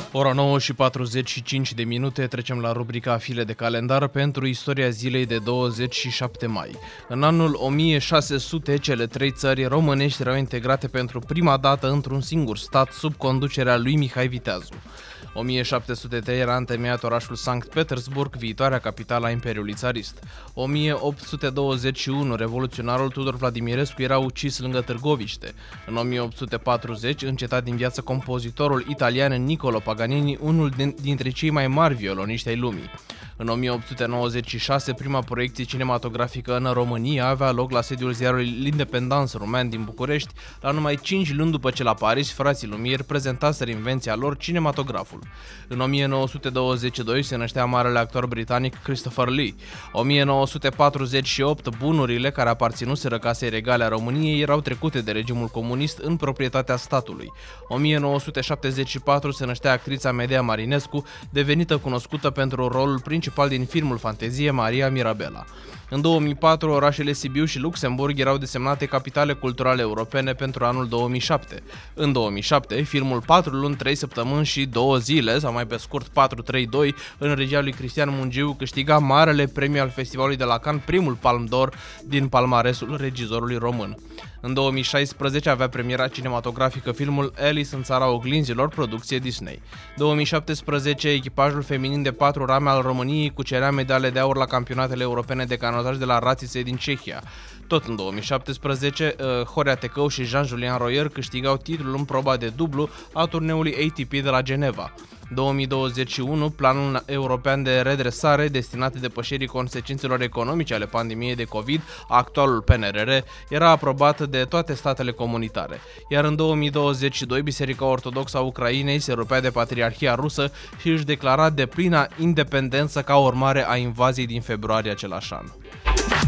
Ora 9 și 45 de minute, trecem la rubrica File de calendar pentru istoria zilei de 27 mai. În anul 1600, cele trei țări românești erau integrate pentru prima dată într-un singur stat sub conducerea lui Mihai Viteazu. 1703 era întemeiat orașul Sankt Petersburg, viitoarea capitală a Imperiului Țarist. 1821, revoluționarul Tudor Vladimirescu era ucis lângă Târgoviște. În 1840, încetat din viață compozitorul italian Niccolo Paganini, unul dintre cei mai mari violoniști ai lumii. În 1896, prima proiecție cinematografică în România avea loc la sediul ziarului L'Independance rumen din București, la numai 5 luni după ce la Paris, frații Lumière prezentaseră invenția lor, cinematograful. În 1922 se năștea marele actor britanic Christopher Lee. 1948, bunurile care aparținuseră Casei Regale a României erau trecute de regimul comunist în proprietatea statului. 1974 se năștea actrița Medea Marinescu, devenită cunoscută pentru rolul principal din filmul fantezie Maria Mirabela. În 2004, orașele Sibiu și Luxemburg erau desemnate capitale culturale europene pentru anul 2007. În 2007, filmul 4 luni, 3 săptămâni și 2 zile, sau mai pe scurt 432, în regia lui Cristian Mungiu, câștiga marele premiu al Festivalului de la Cannes, primul Palme d'Or din palmaresul regizorului român. În 2016 avea premiera cinematografică filmul Alice în țara oglinzilor, producție Disney. 2017, echipajul feminin de 4 rame al României cucerea medale de aur la campionatele europene de canotaj de la Ratice din Cehia. Tot în 2017, Horea Tecău și Jean-Julien Royer câștigau titlul în proba de dublu a turneului ATP de la Geneva. 2021, planul european de redresare destinat depășirii consecințelor economice ale pandemiei de COVID, actualul PNRR, era aprobat de toate statele comunitare. Iar în 2022, Biserica Ortodoxă a Ucrainei se rupea de Patriarhia Rusă și își declara deplina independență ca urmare a invaziei din februarie același an.